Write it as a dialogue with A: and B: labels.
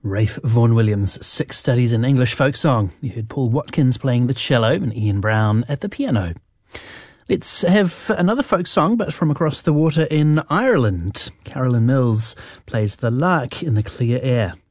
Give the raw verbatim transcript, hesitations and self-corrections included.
A: Rafe Vaughan Williams' Six Studies in English Folk Song. You heard Paul Watkins playing the cello and Ian Brown at the piano. Let's have another folk song, but from across the water in Ireland. Carolyn Mills plays The Lark in the Clear Air.